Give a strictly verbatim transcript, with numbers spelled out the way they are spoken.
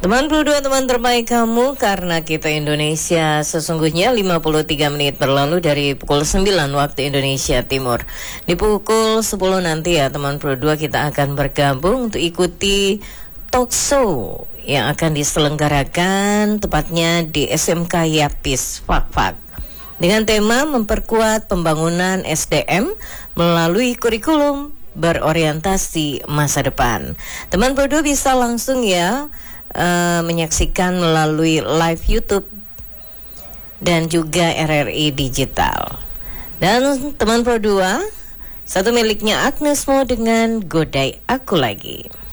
Teman Pro dua, teman terbaik kamu, karena kita Indonesia. Sesungguhnya lima puluh tiga menit berlalu dari pukul sembilan waktu Indonesia Timur. Di pukul sepuluh nanti ya teman Pro dua, kita akan bergabung untuk ikuti talk show yang akan diselenggarakan tepatnya di S M K Yapis Fakfak dengan tema memperkuat pembangunan S D M melalui kurikulum berorientasi masa depan. Teman Pro dua bisa langsung ya Uh, menyaksikan melalui live YouTube dan juga R R I Digital. Dan teman Pro dua, satu miliknya Agnes Mo dengan Godai Aku Lagi.